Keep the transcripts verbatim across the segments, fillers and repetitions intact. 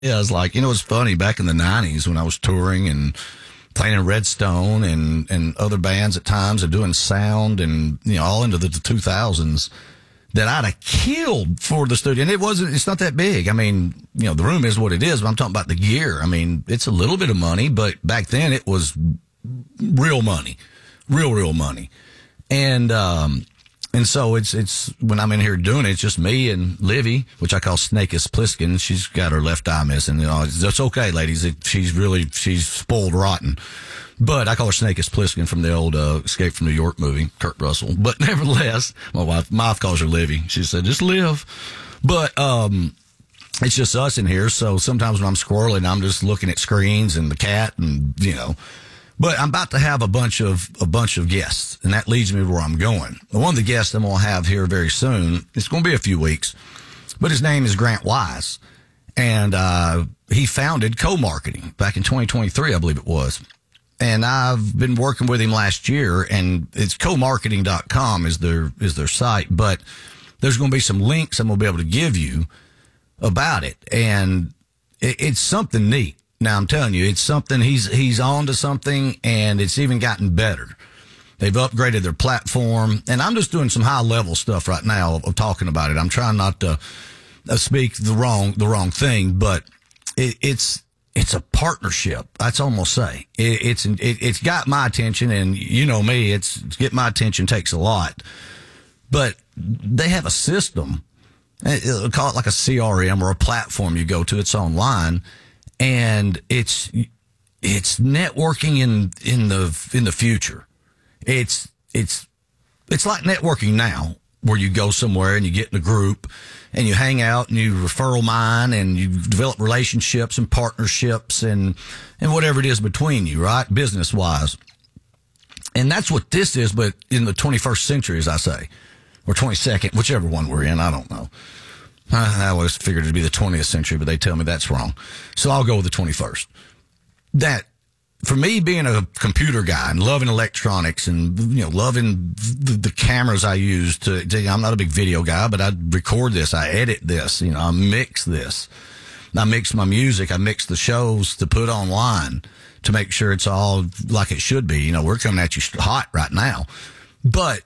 Yeah, it's like, you know, it's funny. Back in the nineties when I was touring and playing in Redstone and, and other bands at times and doing sound and, you know, all into the two thousands, that I'd have killed for the studio. And it wasn't, it's not that big. I mean, you know, the room is what it is, but I'm talking about the gear. I mean, it's a little bit of money, but back then it was real money, real, real money. And, um, And so it's, it's, when I'm in here doing it, it's just me and Livy, which I call Snakeus Plissken. She's got her left eye missing. You know, it's, it's okay, ladies. It, she's really, she's spoiled rotten. But I call her Snakeus Plissken from the old, uh, Escape from New York movie, Kurt Russell. But nevertheless, my wife, my wife calls her Livy. She said, just live. But, um, it's just us in here. So sometimes when I'm squirreling, I'm just looking at screens and the cat and, you know. But I'm about to have a bunch of a bunch of guests, and that leads me to where I'm going. One of the guests I'm going to have here very soon, it's going to be a few weeks, but his name is Grant Wise, and uh, he founded Co-Marketing back in twenty twenty-three, I believe it was. And I've been working with him last year, and it's co marketing dot com is their is their site, but there's going to be some links I'm going to be able to give you about it, and it, it's something neat. Now, I'm telling you, it's something, he's he's on to something, and it's even gotten better. They've upgraded their platform, and I'm just doing some high-level stuff right now of, of talking about it. I'm trying not to uh, speak the wrong the wrong thing, but it, it's it's a partnership. That's almost say. It, it's it, it's got my attention, and you know me, it's, it's get my attention takes a lot. But they have a system, they'll call it like a C R M or a platform you go to. It's online. And it's it's networking in in the in the future. It's it's it's like networking now, where you go somewhere and you get in a group and you hang out and you referral mine and you develop relationships and partnerships and and whatever it is between you, right? Business wise. And that's what this is, but in the twenty-first century, as I say, or twenty-second, whichever one we're in, I don't know. I always figured it'd be the twentieth century, but they tell me that's wrong. So I'll go with the twenty-first. That, for me, being a computer guy and loving electronics and, you know, loving the, the cameras I use to, to, I'm not a big video guy, but I record this, I edit this, you know, I mix this. I mix my music, I mix the shows to put online to make sure it's all like it should be. You know, we're coming at you hot right now, but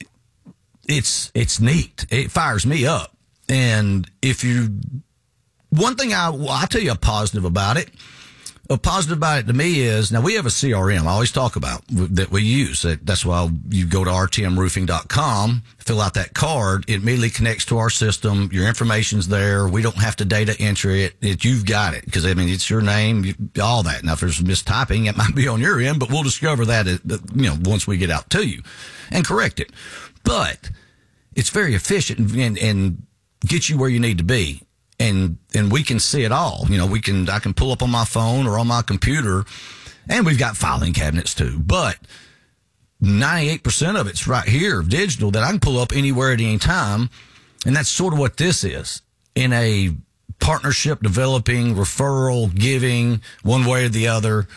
it's, it's neat. It fires me up. And if you, one thing I, well, I'll tell you a positive about it. A positive about it to me is, now we have a C R M I always talk about that we use. That's why you go to R T M roofing dot com, fill out that card. It immediately connects to our system. Your information's there. We don't have to data entry it. it you've got it. Cause I mean, it's your name, you, all that. Now, if there's mistyping, it might be on your end, but we'll discover that, you know, once we get out to you and correct it. But it's very efficient and, and, and get you where you need to be. And, and we can see it all. You know, we can, I can pull up on my phone or on my computer, and we've got filing cabinets too, but ninety-eight percent of it's right here, digital, that I can pull up anywhere at any time. And that's sort of what this is in a partnership, developing, referral, giving, one way or the other,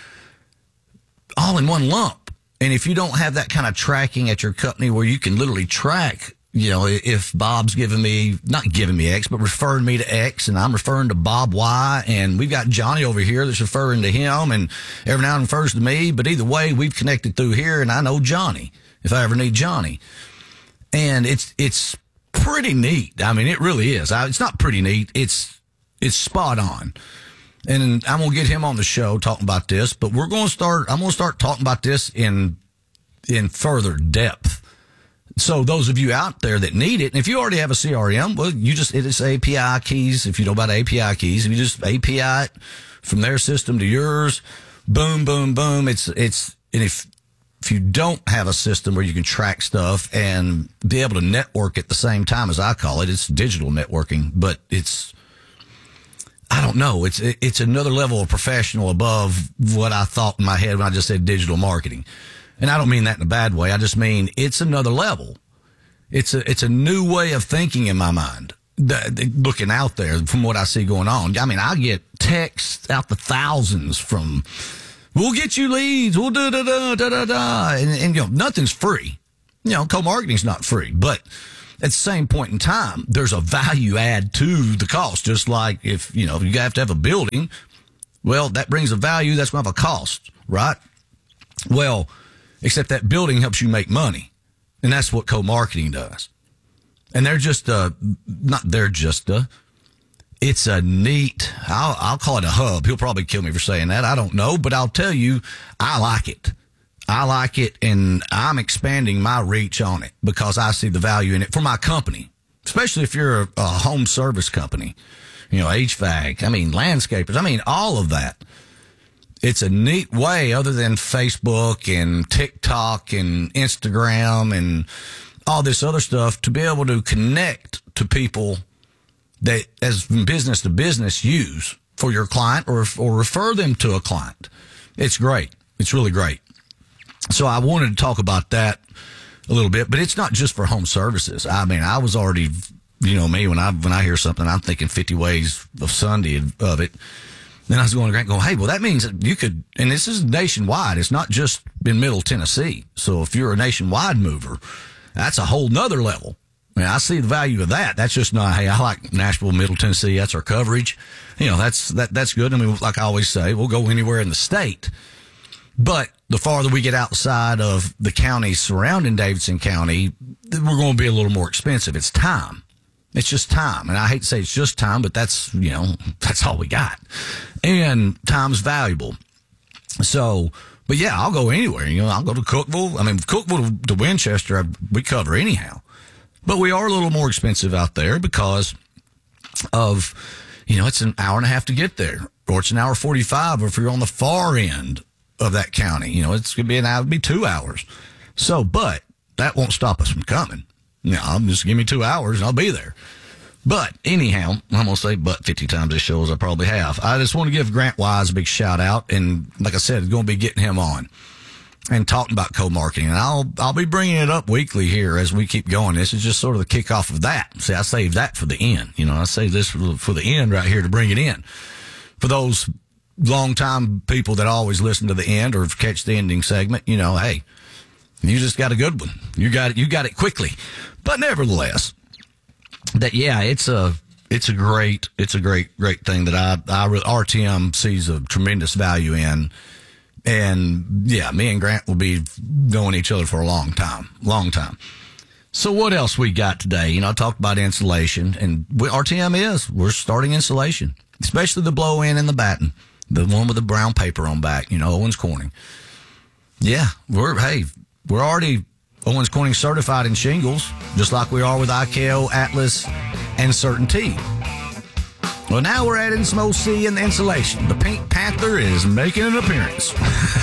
all in one lump. And if you don't have that kind of tracking at your company where you can literally track, you know, if Bob's giving me, not giving me X, but referring me to X, and I'm referring to Bob Y, and we've got Johnny over here that's referring to him, and every now and then refers to me, but either way, we've connected through here, and I know Johnny, if I ever need Johnny. And it's, it's pretty neat. I mean, it really is. I, it's not pretty neat. It's, it's spot on. And I'm going to get him on the show talking about this, but we're going to start, I'm going to start talking about this in, in further depth. So those of you out there that need it, and if you already have a C R M, well, you just, it is A P I keys. If you know about A P I keys, if you just A P I it from their system to yours, boom, boom, boom. It's, it's, and if, if you don't have a system where you can track stuff and be able to network at the same time, as I call it, it's digital networking, but it's, I don't know. It's, it's another level of professional above what I thought in my head when I just said digital marketing. And I don't mean that in a bad way. I just mean it's another level. It's a, it's a new way of thinking in my mind, the, the, looking out there from what I see going on. I mean, I get texts out the thousands from, we'll get you leads, we'll da da da da da da, and, and you know, nothing's free. You know, co-marketing's not free, but at the same point in time, there's a value add to the cost. Just like if, you know, you have to have a building, well, that brings a value, that's going to have a cost, right? Well, except that building helps you make money. And that's what co-marketing does. And they're just a, not they're just a, it's a neat, I'll, I'll call it a hub. He'll probably kill me for saying that. I don't know, but I'll tell you, I like it. I like it, and I'm expanding my reach on it because I see the value in it for my company, especially if you're a, a home service company, you know, H V A C, I mean, landscapers, I mean, all of that. It's a neat way other than Facebook and TikTok and Instagram and all this other stuff to be able to connect to people that as business to business use for your client or, or refer them to a client. It's great. It's really great. So I wanted to talk about that a little bit, but it's not just for home services. I mean, I was already, you know, me, when I, when I hear something, I'm thinking fifty ways of Sunday of it. Then I was going to go, hey, well, that means that you could, and this is nationwide. It's not just in Middle Tennessee. So if you're a nationwide mover, that's a whole nother level. I mean, I see the value of that. That's just not, hey, I like Nashville, Middle Tennessee. That's our coverage. You know, that's, that, that's good. I mean, like I always say, we'll go anywhere in the state. But the farther we get outside of the counties surrounding Davidson County, we're going to be a little more expensive. It's time. It's just time. And I hate to say it's just time, but that's, you know, that's all we got. And time's valuable. So, but yeah, I'll go anywhere. You know, I'll go to Cookeville. I mean, Cookeville to Winchester, we cover anyhow. But we are a little more expensive out there because of, you know, it's an hour and a half to get there, or it's an hour forty-five, or if you're on the far end of that county, you know, it's going to be an hour, it'd be two hours. So, but that won't stop us from coming. You know, just give me two hours and I'll be there. But anyhow, I'm going to say but fifty times this show as I probably have. I just want to give Grant Wise a big shout out. And like I said, going to be getting him on and talking about co-marketing. And I'll, I'll be bringing it up weekly here as we keep going. This is just sort of the kickoff of that. See, I saved that for the end. You know, I saved this for, for the end right here to bring it in. For those long-time people that always listen to the end or catch the ending segment, you know, hey, you just got a good one. You got it, you got it quickly. But nevertheless, that, yeah, it's a, it's a great, it's a great, great thing that I, I, R T M sees a tremendous value in. And yeah, me and Grant will be knowing each other for a long time, long time. So what else we got today? You know, I talked about insulation, and we, R T M is, we're starting insulation, especially the blow in and the batten, the one with the brown paper on back, you know, Owens Corning. Yeah, we're, hey, we're already Owens Corning certified in shingles, just like we are with I K O, Atlas, and Certainty. Well, now we're adding some O C in the insulation. The Pink Panther is making an appearance.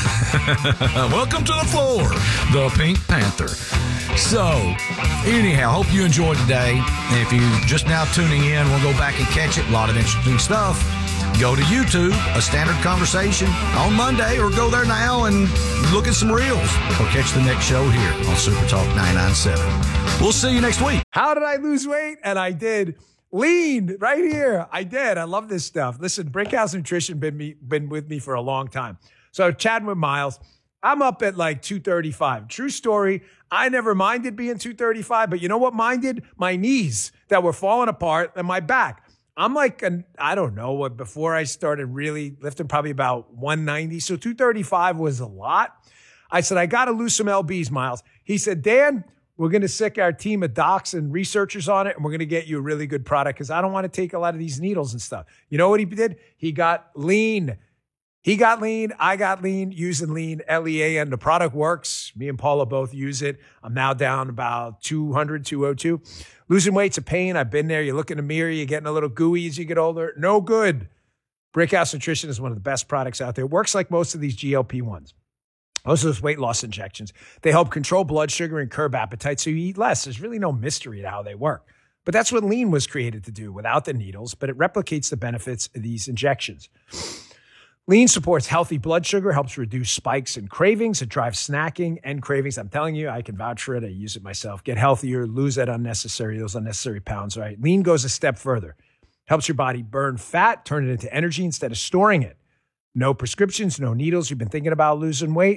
Welcome to the floor, the Pink Panther. So, anyhow, hope you enjoyed today. And if you're just now tuning in, we'll go back and catch it. A lot of interesting stuff. Go to YouTube, A Standard Conversation, on Monday, or go there now and look at some reels. Or catch the next show here on Super Talk ninety-nine point seven. We'll see you next week. How did I lose weight? And I did. Lean right here. I did. I love this stuff. Listen, Brickhouse Nutrition been me been with me for a long time. So chatting with Miles, I'm up at like two thirty-five. True story. I never minded being two thirty-five, but you know what minded? My knees that were falling apart and my back. I'm like, an, I don't know what, before I started really lifting, probably about one ninety. So two thirty-five was a lot. I said, I got to lose some L Bs, Miles. He said, Dan, we're going to sick our team of docs and researchers on it, and we're going to get you a really good product because I don't want to take a lot of these needles and stuff. You know what he did? He got lean. He got lean. I got lean, using lean, L E A N. The product works. Me and Paula both use it. I'm now down about two hundred, two oh two. Losing weight's a pain. I've been there. You look in the mirror, you're getting a little gooey as you get older. No good. Brickhouse Nutrition is one of the best products out there. It works like most of these G L P ones. Most of those weight loss injections. They help control blood sugar and curb appetite so you eat less. There's really no mystery to how they work. But that's what lean was created to do without the needles, but it replicates the benefits of these injections. Lean supports healthy blood sugar, helps reduce spikes and cravings. It drives snacking and cravings. I'm telling you, I can vouch for it. I use it myself. Get healthier, lose that unnecessary, those unnecessary pounds, right? Lean goes a step further. Helps your body burn fat, turn it into energy instead of storing it. No prescriptions, no needles. You've been thinking about losing weight?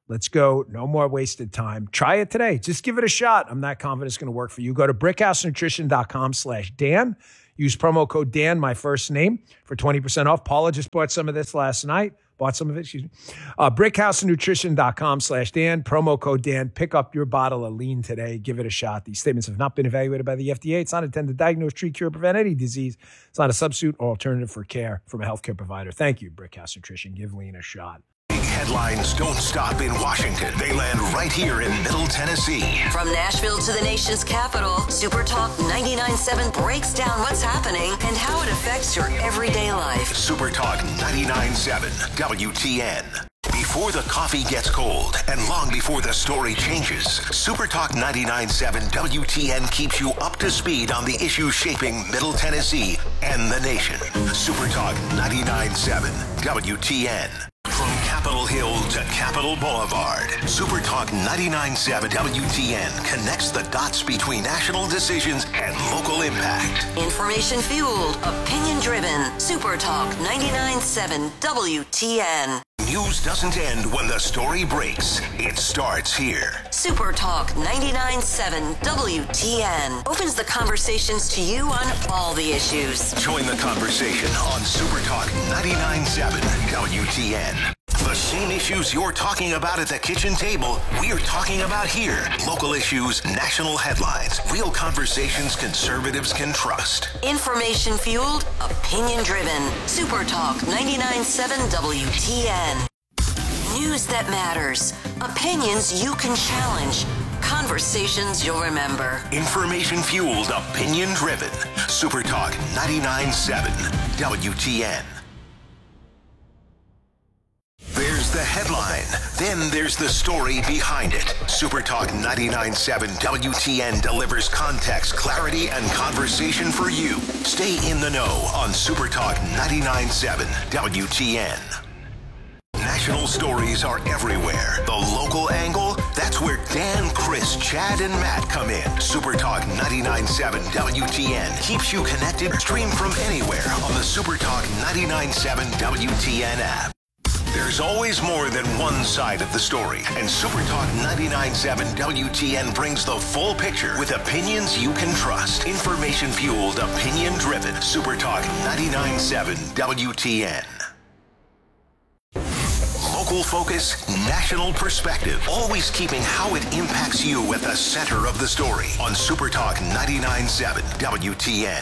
Let's go. No more wasted time. Try it today. Just give it a shot. I'm not confident it's going to work for you. Go to brickhousenutrition.com slash Dan. Use promo code Dan, my first name, for twenty percent off. Paula just bought some of this last night. Bought some of it, excuse me. Uh, brickhousenutrition.com slash Dan. Promo code Dan. Pick up your bottle of lean today. Give it a shot. These statements have not been evaluated by the F D A. It's not intended to diagnose, treat, cure, prevent any disease. It's not a substitute or alternative for care from a healthcare provider. Thank you, Brickhouse Nutrition. Give lean a shot. Headlines don't stop in Washington. They land right here in Middle Tennessee. From Nashville to the nation's capital, Super Talk ninety-nine point seven breaks down what's happening and how it affects your everyday life. Super Talk ninety-nine point seven W T N. Before the coffee gets cold and long before the story changes, Super Talk ninety-nine point seven W T N keeps you up to speed on the issues shaping Middle Tennessee and the nation. Super Talk ninety-nine point seven W T N. From Capitol Hill to Capitol Boulevard, Super Talk ninety-nine point seven W T N connects the dots between national decisions and local impact. Information fueled, opinion driven. Super Talk ninety-nine point seven W T N. News doesn't end when the story breaks. It starts here. Super Talk ninety-nine point seven W T N opens the conversations to you on all the issues. Join the conversation on Super Talk ninety-nine point seven W T N. The same issues you're talking about at the kitchen table, we're talking about here. Local issues, national headlines, real conversations conservatives can trust. Information fueled, opinion driven. Super Talk ninety-nine point seven W T N. News that matters. Opinions you can challenge. Conversations you'll remember. Information fueled, opinion driven. Super Talk ninety-nine point seven W T N. There's the headline, then there's the story behind it. Super Talk ninety-nine point seven W T N delivers context, clarity, and conversation for you. Stay in the know on Super Talk ninety-nine point seven W T N. National stories are everywhere. The local angle, that's where Dan, Chris, Chad, and Matt come in. Super Talk ninety-nine point seven W T N keeps you connected. Stream from anywhere on the Super Talk ninety-nine point seven W T N app. There's always more than one side of the story, and Super Talk ninety-nine point seven W T N brings the full picture with opinions you can trust. Information-fueled, opinion-driven. Super Talk ninety-nine point seven W T N. Local focus, national perspective, always keeping how it impacts you at the center of the story on Super Talk ninety-nine point seven W T N.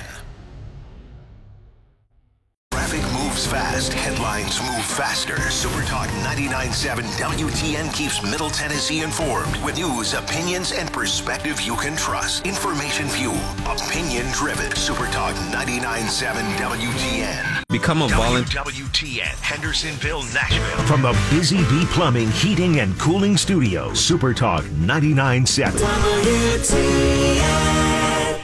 Traffic moves fast. Headlines move faster. Super Talk ninety-nine point seven W T N keeps Middle Tennessee informed with news, opinions, and perspective you can trust. Information fueled, opinion driven. Super Talk ninety-nine point seven W T N. Become a volunteer. W T N, Hendersonville, Nashville. From the Busy Bee Plumbing, Heating, and Cooling Studio, Super Talk ninety-nine point seven. W T N.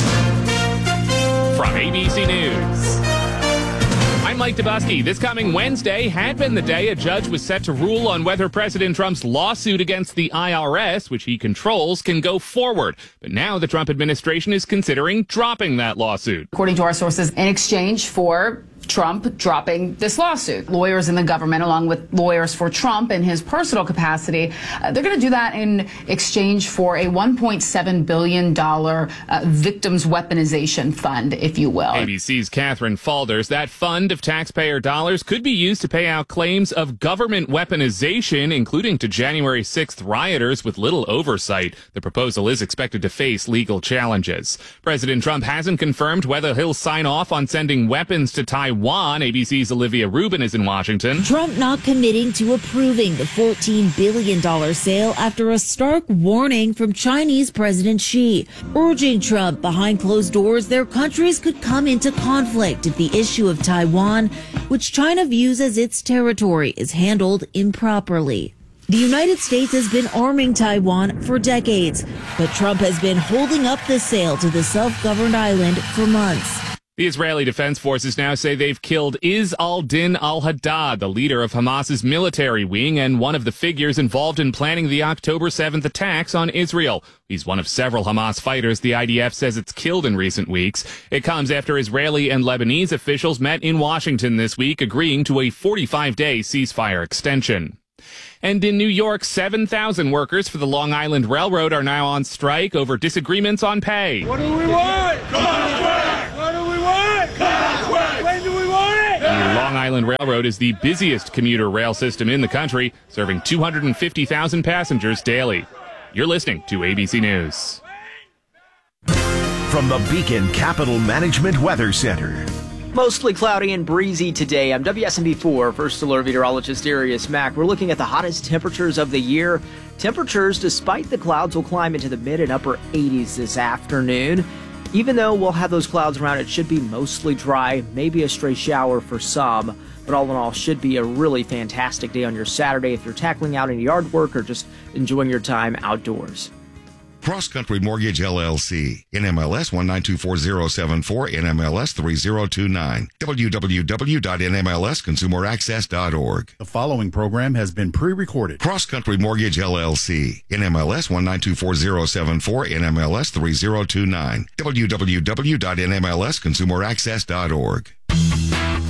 From A B C News, I'm Mike Dubusky. This coming Wednesday had been the day a judge was set to rule on whether President Trump's lawsuit against the I R S, which he controls, can go forward. But now the Trump administration is considering dropping that lawsuit. According to our sources, in exchange for Trump dropping this lawsuit. Lawyers in the government, along with lawyers for Trump in his personal capacity, uh, they're going to do that in exchange for a one point seven billion dollars uh, victims weaponization fund, if you will. A B C's Catherine Falders. That fund of taxpayer dollars could be used to pay out claims of government weaponization, including to January sixth rioters with little oversight. The proposal is expected to face legal challenges. President Trump hasn't confirmed whether he'll sign off on sending weapons to Taiwan. A B C's Olivia Rubin is in Washington. Trump not committing to approving the fourteen billion dollars sale after a stark warning from Chinese President Xi, urging Trump behind closed doors their countries could come into conflict if the issue of Taiwan, which China views as its territory, is handled improperly. The United States has been arming Taiwan for decades, but Trump has been holding up the sale to the self-governed island for months. The Israeli Defense Forces now say they've killed Izz al-Din al-Haddad, the leader of Hamas's military wing and one of the figures involved in planning the October seventh attacks on Israel. He's one of several Hamas fighters the I D F says it's killed in recent weeks. It comes after Israeli and Lebanese officials met in Washington this week, agreeing to a forty-five day ceasefire extension. And in New York, seven thousand workers for the Long Island Railroad are now on strike over disagreements on pay. What do we want? Contract! What do we want? Contract! When do we want it? The Long Island Railroad is the busiest commuter rail system in the country, serving two hundred fifty thousand passengers daily. You're listening to A B C News. From the Beacon Capital Management Weather Center. Mostly cloudy and breezy today. I'm W S M B four First Alert Meteorologist Darius Mack. We're looking at the hottest temperatures of the year. Temperatures, despite the clouds, will climb into the mid and upper eighties this afternoon. Even though we'll have those clouds around, it should be mostly dry, maybe a stray shower for some. But all in all, should be a really fantastic day on your Saturday if you're tackling out any yard work or just enjoying your time outdoors. Cross Country Mortgage L L C, N M L S one nine two four zero seven four, N M L S three zero two nine, w w w dot n m l s consumer access dot org. The following program has been pre-recorded. Cross Country Mortgage L L C, N M L S one nine two four zero seven four, N M L S three zero two nine, w w w dot n m l s consumer access dot org.